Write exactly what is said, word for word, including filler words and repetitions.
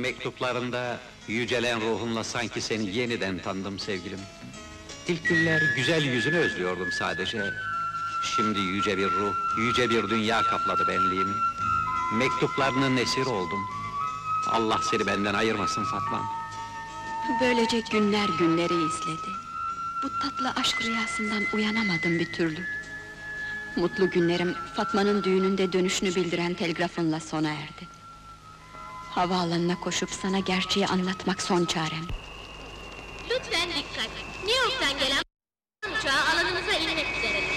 Mektuplarında yücelen ruhunla sanki seni yeniden tanıdım sevgilim. İlk günler güzel yüzünü özlüyordum sadece. Şimdi yüce bir ruh, yüce bir dünya kapladı benliğimi. Mektuplarının esiri oldum. Allah seni benden ayırmasın Fatma'm. Böylece günler günleri izledi. Bu tatlı aşk rüyasından uyanamadım bir türlü. Mutlu günlerim Fatma'nın düğününde dönüşünü bildiren telgrafınla sona erdi. Havaalanına koşup sana gerçeği anlatmak son çarem. Lütfen dikkat! New York'tan gelen uçağı alanınıza inmek üzere.